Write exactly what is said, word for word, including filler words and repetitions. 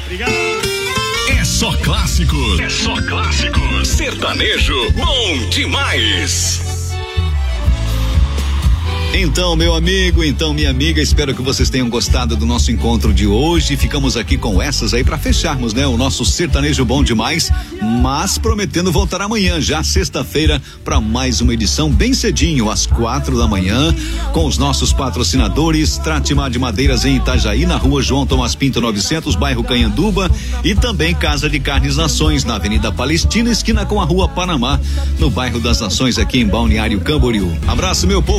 Obrigado. É só clássicos. É só clássicos. Sertanejo bom demais. Então, meu amigo, então, minha amiga, espero que vocês tenham gostado do nosso encontro de hoje. Ficamos aqui com essas aí para fecharmos, né? O nosso sertanejo bom demais, mas prometendo voltar amanhã, já sexta-feira, para mais uma edição bem cedinho, às quatro da manhã, com os nossos patrocinadores, Tratimar de Madeiras em Itajaí, na rua João Tomás Pinto novecentos, bairro Canhanduba, e também Casa de Carnes Nações, na Avenida Palestina, esquina com a Rua Panamá, no bairro das Nações, aqui em Balneário Camboriú. Abraço, meu povo.